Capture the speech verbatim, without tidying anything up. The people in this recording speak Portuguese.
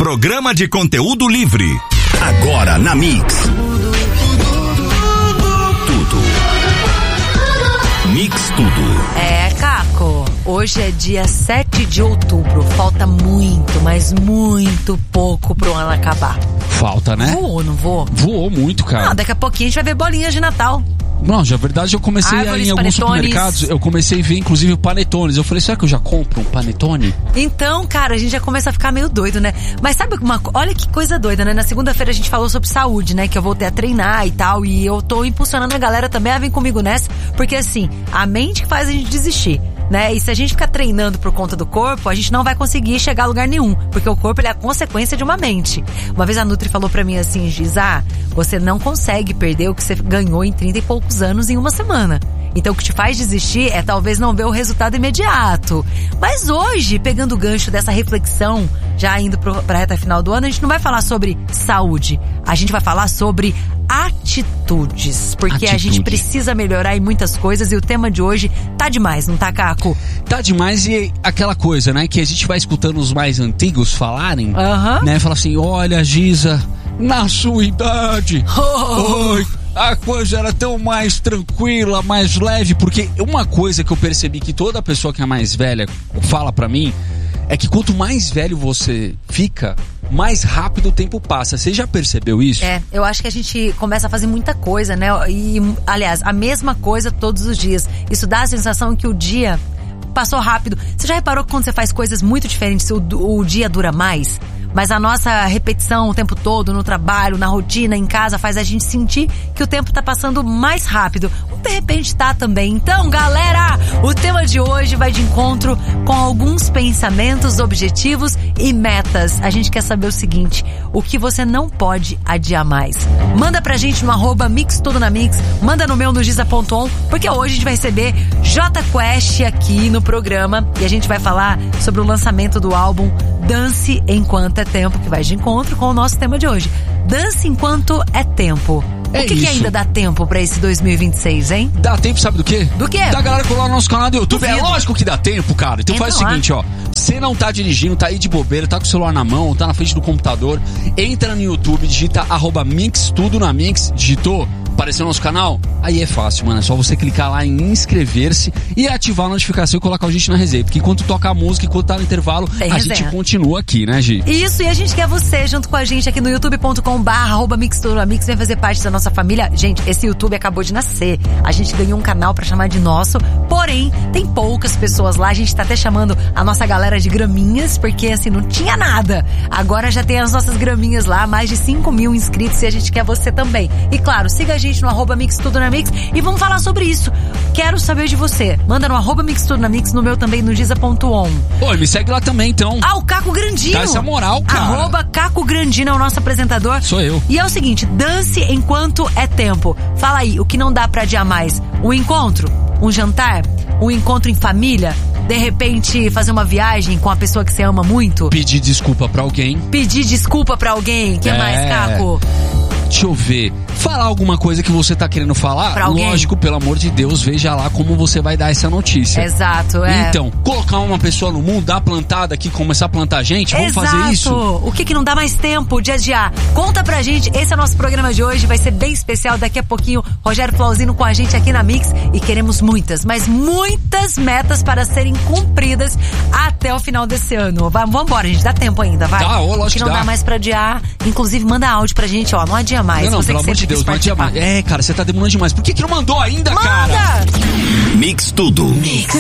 Programa de conteúdo livre. Agora na Mix. Tudo. Mix Tudo. É, Caco, hoje é dia sete de outubro. Falta muito, mas muito pouco pro ano acabar. Falta, né? Voou, não voou? Voou muito, cara. Não, daqui a pouquinho a gente vai ver bolinhas de Natal. Não, na verdade eu comecei a ir em alguns supermercados, eu comecei a ver inclusive panetones. Eu falei, será que eu já compro um panetone? Então, cara, a gente já começa a ficar meio doido, né? Mas sabe uma, olha que coisa doida, né? Na segunda-feira a gente falou sobre saúde, né? Que eu voltei a treinar e tal, e eu tô impulsionando a galera também a vir comigo nessa, porque assim, a mente que faz a gente desistir, né? E se a gente ficar treinando por conta do corpo, a gente não vai conseguir chegar a lugar nenhum, porque o corpo ele é a consequência de uma mente. Uma vez a Nutri falou pra mim assim, Giz, ah, você não consegue perder o que você ganhou em trinta e poucos anos em uma semana. Então o que te faz desistir é talvez não ver o resultado imediato. Mas hoje, pegando o gancho dessa reflexão, já indo pro, pra reta final do ano, a gente não vai falar sobre saúde. A gente vai falar sobre atitudes. Porque Atitude. a gente precisa melhorar em muitas coisas e o tema de hoje tá demais, não tá, Caco? Tá demais e aquela coisa, né? Que a gente vai escutando os mais antigos falarem, uhum. né? Fala assim, olha, Giza, na sua idade, oh. oi, a coisa era tão mais tranquila, mais leve. Porque uma coisa que eu percebi que toda pessoa que é mais velha fala pra mim é que quanto mais velho você fica, mais rápido o tempo passa. Você já percebeu isso? É, eu acho que a gente começa a fazer muita coisa, né? E, aliás, a mesma coisa todos os dias. Isso dá a sensação que o dia passou rápido. Você já reparou que quando você faz coisas muito diferentes, o, o dia dura mais? Mas a nossa repetição o tempo todo, no trabalho, na rotina, em casa, faz a gente sentir que o tempo tá passando mais rápido. Ou de repente tá também. Então, galera, o tema de hoje vai de encontro com alguns pensamentos, objetivos e metas. A gente quer saber o seguinte, o que você não pode adiar mais. Manda pra gente no arroba Mix Tudo na Mix, manda no meu no giza ponto on, porque hoje a gente vai receber Jota Quest aqui no programa e a gente vai falar sobre o lançamento do álbum Dance Enquanto é Tempo, que vai de encontro com o nosso tema de hoje. Dance Enquanto é Tempo. É o que, que ainda dá tempo pra esse dois mil e vinte e seis, hein? Dá tempo, sabe do quê? Do quê? Da galera colar no nosso canal do YouTube. Duvido. É lógico que dá tempo, cara. Então Entra faz o lá. seguinte, ó. Você não tá dirigindo, tá aí de bobeira, tá com o celular na mão, tá na frente do computador. Entra no YouTube, digita arroba Mix Tudo na Mix. Digitou? Apareceu no nosso canal? Aí é fácil, mano. É só você clicar lá em inscrever-se e ativar a notificação e colocar a gente na resenha. Porque enquanto toca a música, enquanto tá no intervalo, Tem a resenha. gente continua aqui, né, Gi? Isso, e a gente quer você junto com a gente aqui no youtube ponto com barra arroba Mix Tudo na Mix. Vem fazer parte da nossa família. Gente, esse YouTube acabou de nascer. A gente ganhou um canal pra chamar de nosso. Porém, tem poucas pessoas lá. A gente tá até chamando a nossa galera de graminhas, porque assim, não tinha nada. Agora já tem as nossas graminhas lá, mais de cinco mil inscritos e a gente quer você também. E claro, siga a gente no arroba Mix Tudo na Mix e vamos falar sobre isso. Quero saber de você. Manda no arroba Mix Tudo na Mix, no meu também, no giza ponto on. Oi, me segue lá também, então. Ah, o Caco Grandino. Dá essa moral, cara. Arroba Caco Grandino é o nosso apresentador. Sou eu. E é o seguinte, dance enquanto é tempo. Fala aí, o que não dá pra adiar mais? Um encontro? Um jantar? Um encontro em família? De repente, fazer uma viagem com a pessoa que você ama muito? Pedir desculpa pra alguém. Pedir desculpa pra alguém? Que É. mais, Caco? Deixa eu ver. Falar alguma coisa que você tá querendo falar? Pra alguém? Lógico, pelo amor de Deus, veja lá como você vai dar essa notícia. Exato, é. Então, colocar uma pessoa no mundo, dar plantada aqui, começar a plantar gente, vamos Exato. fazer isso? O que que não dá mais tempo de adiar? Conta pra gente, esse é o nosso programa de hoje, vai ser bem especial daqui a pouquinho. Rogério Flauzino com a gente aqui na Mix e queremos muitas, mas muitas metas para serem cumpridas até o final desse ano. Vamos embora, gente, dá tempo ainda, vai? Dá, ô, lógico O que não que dá. dá mais pra adiar, inclusive manda áudio pra gente, ó, não adia mais. Não, não, Você pelo que amor de sempre Deus, quis não adia mais. participar. É, cara, você tá demorando demais. Por que que não mandou ainda, cara? Manda! Mix Tudo. Mix.